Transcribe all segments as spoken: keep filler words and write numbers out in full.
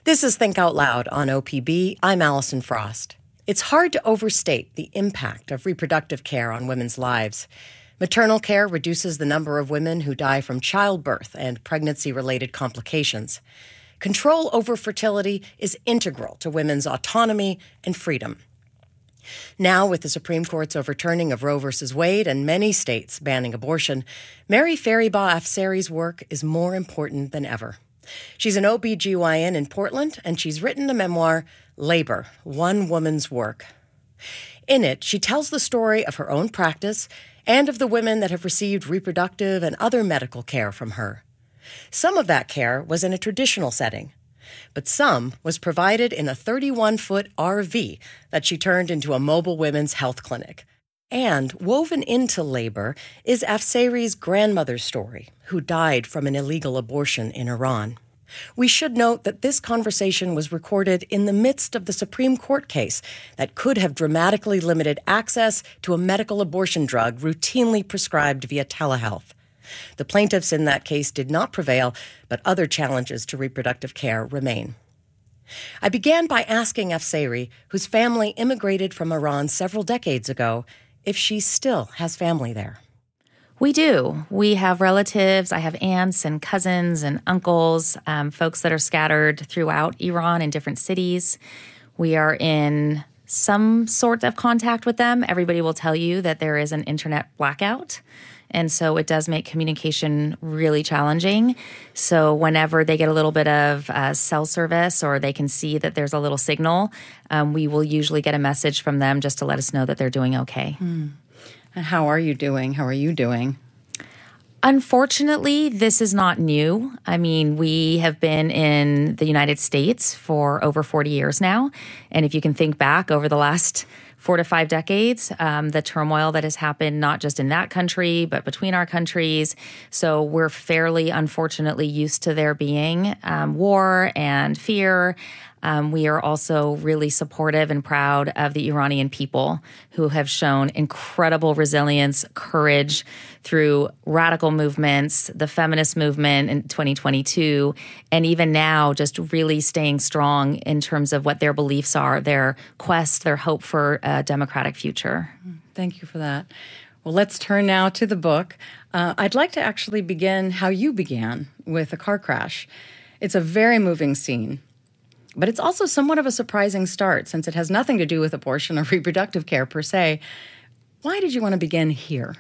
This is Think Out Loud on O P B. I'm Allison Frost. It's hard to overstate the impact of reproductive care on women's lives. Maternal care reduces the number of women who die from childbirth and pregnancy-related complications. Control over fertility is integral to women's autonomy and freedom. Now, with the Supreme Court's overturning of Roe v. Wade and many states banning abortion, Mary Faribaugh Afsari's work is more important than ever. She's an O B G Y N in Portland, and she's written a memoir, Labor, One Woman's Work. In it, she tells the story of her own practice and of the women that have received reproductive and other medical care from her. Some of that care was in a traditional setting, but some was provided in a thirty-one foot R V that she turned into a mobile women's health clinic. And woven into Labor is Afsari's grandmother's story, who died from an illegal abortion in Iran. We should note that this conversation was recorded in the midst of the Supreme Court case that could have dramatically limited access to a medical abortion drug routinely prescribed via telehealth. The plaintiffs in that case did not prevail, but other challenges to reproductive care remain. I began by asking Afsari, whose family immigrated from Iran several decades ago, if she still has family there. We do. We have relatives. I have aunts and cousins and uncles, um, folks that are scattered throughout Iran in different cities. We are in some sort of contact with them. Everybody will tell you that there is an internet blackout. And so it does make communication really challenging. So whenever they get a little bit of uh, cell service or they can see that there's a little signal, um, we will usually get a message from them just to let us know that they're doing okay. Mm. And how are you doing? How are you doing? Unfortunately, this is not new. I mean, we have been in the United States for over forty years now. And if you can think back over the last four to five decades, um, the turmoil that has happened, not just in that country, but between our countries. So we're fairly, unfortunately, used to there being um, war and fear. Um, we are also really supportive and proud of the Iranian people who have shown incredible resilience, courage through radical movements, the feminist movement in twenty twenty-two, and even now just really staying strong in terms of what their beliefs are, their quest, their hope for a democratic future. Thank you for that. Well, let's turn now to the book. Uh, I'd like to actually begin how you began, with a car crash. It's a very moving scene. But it's also somewhat of a surprising start, since it has nothing to do with abortion or reproductive care per se. Why did you want to begin here?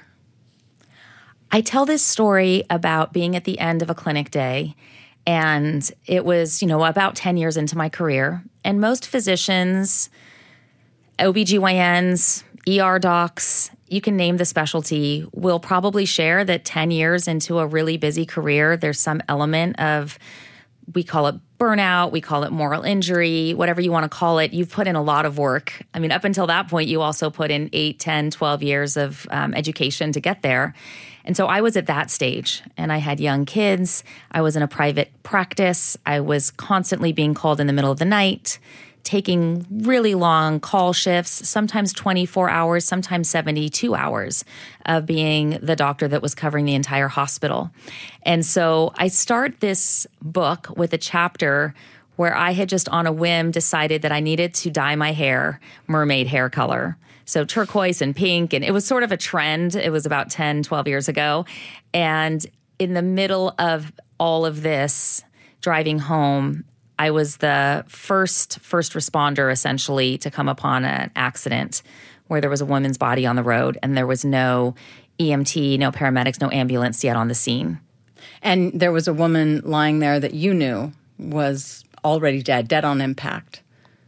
I tell this story about being at the end of a clinic day, and it was, you know, about ten years into my career. And most physicians, O B G Y Ns, E R docs, you can name the specialty, will probably share that ten years into a really busy career, there's some element of, we call it burnout, we call it moral injury, whatever you want to call it. You've put in a lot of work. I mean, up until that point, you also put in eight, ten, twelve years of um, education to get there. And so I was at that stage, and I had young kids. I was in a private practice. I was constantly being called in the middle of the night, taking really long call shifts, sometimes twenty-four hours, sometimes seventy-two hours of being the doctor that was covering the entire hospital. And so I start this book with a chapter where I had just on a whim decided that I needed to dye my hair mermaid hair color. So turquoise and pink, and it was sort of a trend. It was about ten, twelve years ago. And in the middle of all of this, driving home, I was the first first responder, essentially, to come upon an accident where there was a woman's body on the road and there was no E M T, no paramedics, no ambulance yet on the scene. And there was a woman lying there that you knew was already dead, dead on impact.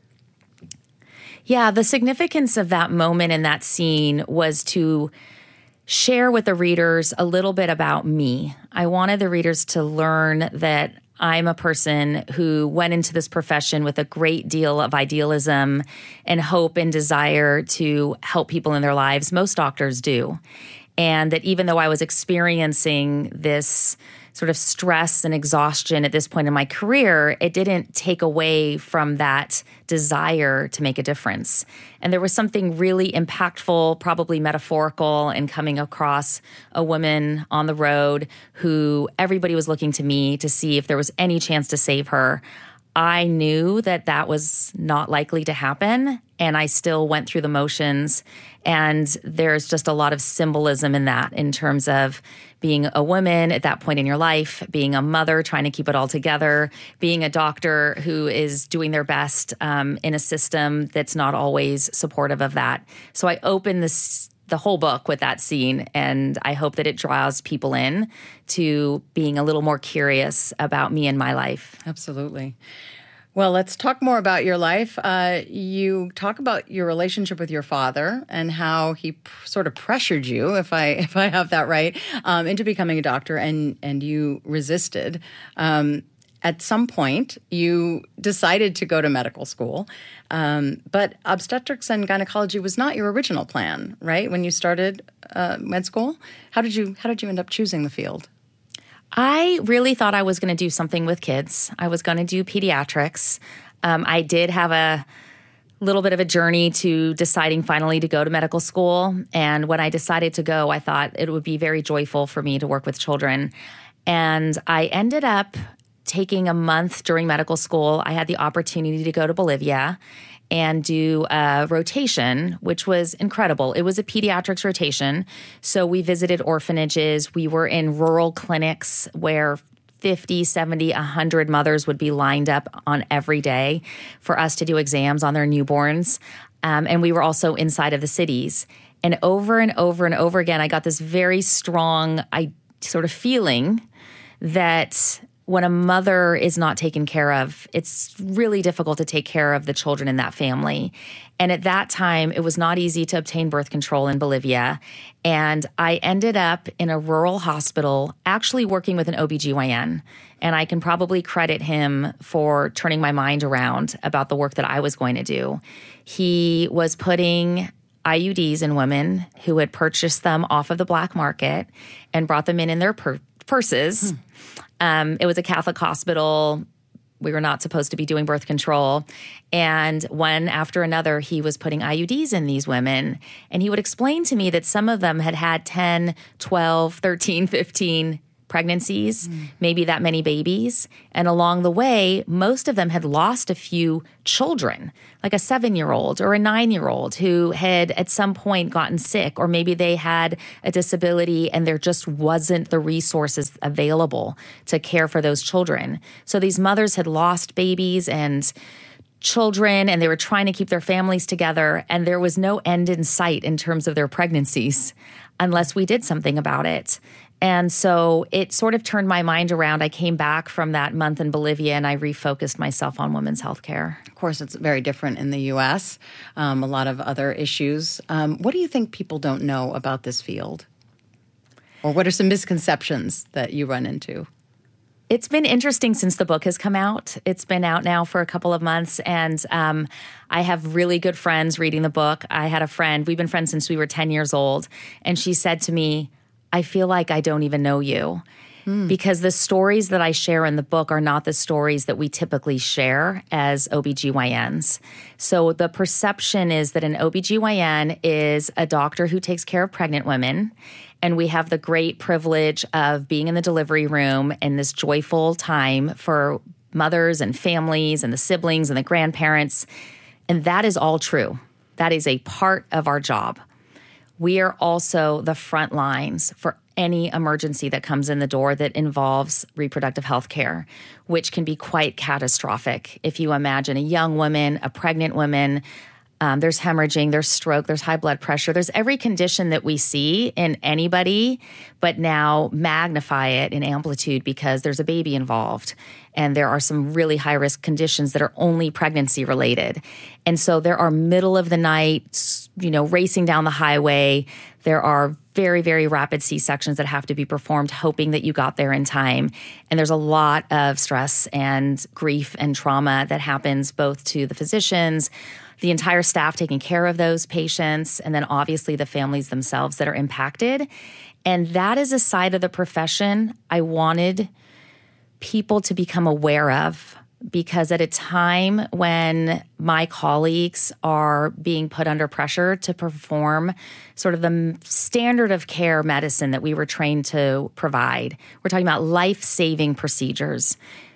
Yeah, the significance of that moment in that scene was to share with the readers a little bit about me. I wanted the readers to learn that I'm a person who went into this profession with a great deal of idealism and hope and desire to help people in their lives. Most doctors do. And that even though I was experiencing this sort of stress and exhaustion at this point in my career, it didn't take away from that desire to make a difference. And there was something really impactful, probably metaphorical, in coming across a woman on the road who everybody was looking to me to see if there was any chance to save her. I knew that that was not likely to happen, and I still went through the motions. And there's just a lot of symbolism in that, in terms of being a woman at that point in your life, being a mother trying to keep it all together, being a doctor who is doing their best um, in a system that's not always supportive of that. So I opened this the whole book with that scene, and I hope that it draws people in to being a little more curious about me and my life. Absolutely. Well, let's talk more about your life. Uh, you talk about your relationship with your father and how he pr- sort of pressured you, if I if I have that right, um, into becoming a doctor, and and you resisted. Um, At some point, you decided to go to medical school, um, but obstetrics and gynecology was not your original plan, right? When you started uh, med school, how did you how did you end up choosing the field? I really thought I was going to do something with kids. I was going to do pediatrics. Um, I did have a little bit of a journey to deciding finally to go to medical school, and when I decided to go, I thought it would be very joyful for me to work with children, and I ended up taking a month during medical school. I had the opportunity to go to Bolivia and do a rotation, which was incredible. It was a pediatrics rotation. So we visited orphanages. We were in rural clinics where fifty, seventy, one hundred mothers would be lined up on every day for us to do exams on their newborns. Um, and we were also inside of the cities. And over and over and over again, I got this very strong I, sort of feeling that when a mother is not taken care of, it's really difficult to take care of the children in that family. And at that time, it was not easy to obtain birth control in Bolivia. And I ended up in a rural hospital actually working with an O B G Y N. And I can probably credit him for turning my mind around about the work that I was going to do. He was putting I U Ds in women who had purchased them off of the black market and brought them in in their pur- purses. Hmm. Um, it was a Catholic hospital. We were not supposed to be doing birth control. And one after another, he was putting I U Ds in these women. And he would explain to me that some of them had had ten, twelve, thirteen, fifteen pregnancies, mm. maybe that many babies. And along the way, most of them had lost a few children, like a seven-year-old or a nine-year-old who had at some point gotten sick, or maybe they had a disability and there just wasn't the resources available to care for those children. So these mothers had lost babies and children, and they were trying to keep their families together, and there was no end in sight in terms of their pregnancies unless we did something about it. And so it sort of turned my mind around. I came back from that month in Bolivia and I refocused myself on women's health care. Of course, it's very different in the U S, um, a lot of other issues. Um, what do you think people don't know about this field? Or what are some misconceptions that you run into? It's been interesting since the book has come out. It's been out now for a couple of months, and um, I have really good friends reading the book. I had a friend, we've been friends since we were ten years old, and she said to me, I feel like I don't even know you. Mm. Because the stories that I share in the book are not the stories that we typically share as O B G Y Ns. So the perception is that an O B G Y N is a doctor who takes care of pregnant women, and we have the great privilege of being in the delivery room in this joyful time for mothers and families and the siblings and the grandparents. And that is all true. That is a part of our job. We are also the front lines for any emergency that comes in the door that involves reproductive health care, which can be quite catastrophic. If you imagine a young woman, a pregnant woman, um, there's hemorrhaging, there's stroke, there's high blood pressure, there's every condition that we see in anybody, but now magnify it in amplitude because there's a baby involved. And there are some really high-risk conditions that are only pregnancy-related. And so there are middle of the night, you know, racing down the highway. There are very, very rapid C-sections that have to be performed, hoping that you got there in time. And there's a lot of stress and grief and trauma that happens both to the physicians, the entire staff taking care of those patients, and then obviously the families themselves that are impacted. And that is a side of the profession I wanted people to become aware of, because at a time when my colleagues are being put under pressure to perform sort of the standard of care medicine that we were trained to provide, we're talking about life-saving procedures.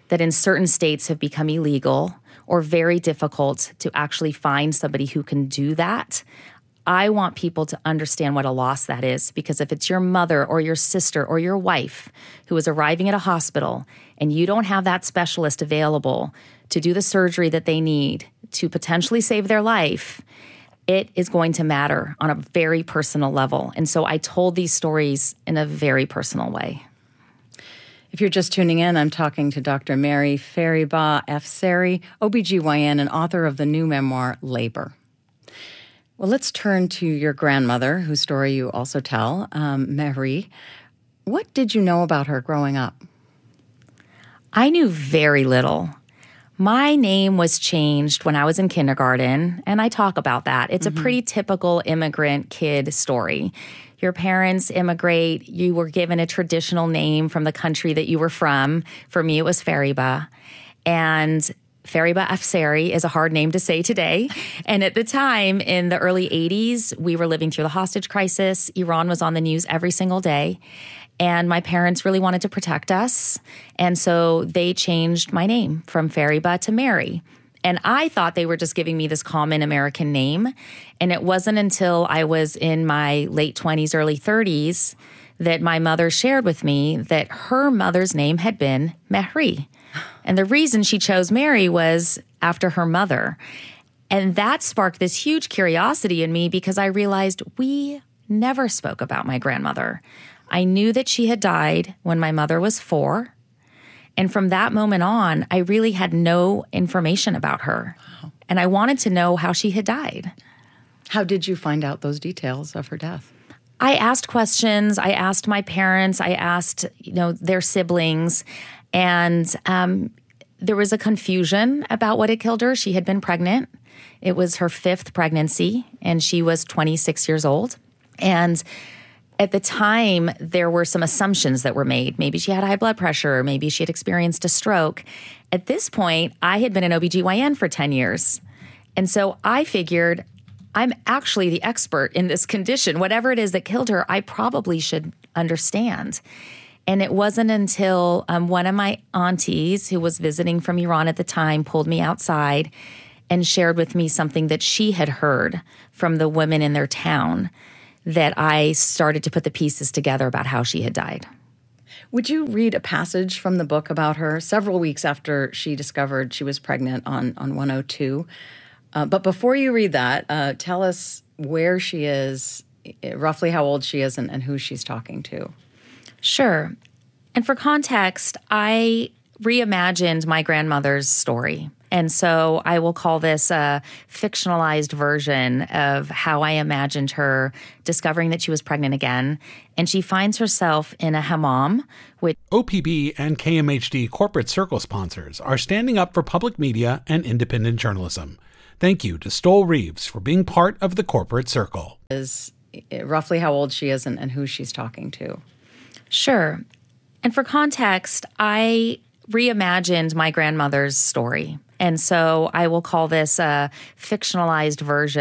that in certain states have become illegal or very difficult to actually find somebody who can do that. I want people to understand what a loss that is, because if it's your mother or your sister or your wife who is arriving at a hospital and you don't have that specialist available to do the surgery that they need to potentially save their life, it is going to matter on a very personal level. And so I told these stories in a very personal way. If you're just tuning in, I'm talking to Doctor Mary Fariba Afsary, O B G Y N and author of the new memoir, Labor. Well, let's turn to your grandmother, whose story you also tell, um, Mary. What did you know about her growing up? I knew very little. My name was changed when I was in kindergarten, and I talk about that. It's mm-hmm. a pretty typical immigrant kid story. Your parents immigrate, you were given a traditional name from the country that you were from. For me, it was Fariba. And Fariba Afsary is a hard name to say today. And at the time, in the early eighties, we were living through the hostage crisis. Iran was on the news every single day. And my parents really wanted to protect us. And so they changed my name from Fariba to Mary. And I thought they were just giving me this common American name. And it wasn't until I was in my late twenties, early thirties, that my mother shared with me that her mother's name had been Mehri. And the reason she chose Mary was after her mother. And that sparked this huge curiosity in me because I realized we never spoke about my grandmother. I knew that she had died when my mother was four. And from that moment on, I really had no information about her. Wow. And I wanted to know how she had died. How did you find out those details of her death? I asked questions. I asked my parents. I asked, you know, their siblings. And um, there was a confusion about what had killed her. She had been pregnant. It was her fifth pregnancy, and she was twenty-six years old. And at the time, there were some assumptions that were made. Maybe she had high blood pressure. Maybe she had experienced a stroke. At this point, I had been an O B G Y N for ten years. And so I figured I'm actually the expert in this condition. Whatever it is that killed her, I probably should understand. And it wasn't until um, one of my aunties, who was visiting from Iran at the time, pulled me outside and shared with me something that she had heard from the women in their town that I started to put the pieces together about how she had died. Would you read a passage from the book about her several weeks after she discovered she was pregnant on, on one oh two? Uh, but before you read that, uh, tell us where she is, roughly how old she is, and, and who she's talking to. Sure. And for context, I reimagined my grandmother's story. And so I will call this a fictionalized version of how I imagined her discovering that she was pregnant again. And she finds herself in a hammam, which O P B and K M H D Corporate Circle sponsors are standing up for public media and independent journalism. Thank you to Stoll Reeves for being part of the Corporate Circle. Is roughly how old she is and, and who she's talking to. Sure. And for context, I reimagined my grandmother's story. And so I will call this a fictionalized version